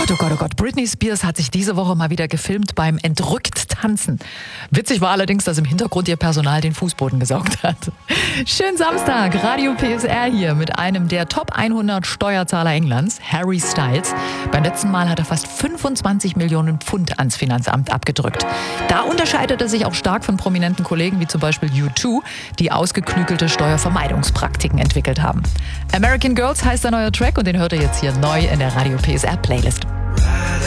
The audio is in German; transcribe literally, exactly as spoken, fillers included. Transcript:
Gott, oh Gott, oh Gott. Britney Spears hat sich diese Woche mal wieder gefilmt beim entrückt Tanzen. Witzig war allerdings, dass im Hintergrund ihr Personal den Fußboden gesaugt hat. Schönen Samstag, Radio P S R hier mit einem der Top hundert Steuerzahler Englands, Harry Styles. Beim letzten Mal hat er fast fünfundzwanzig Millionen Pfund ans Finanzamt abgedrückt. Da unterscheidet er sich auch stark von prominenten Kollegen wie zum Beispiel U zwei, die ausgeklügelte Steuervermeidungspraktiken entwickelt haben. American Girls heißt der neue Track und den hört ihr jetzt hier neu in der Radio P S R Playlist.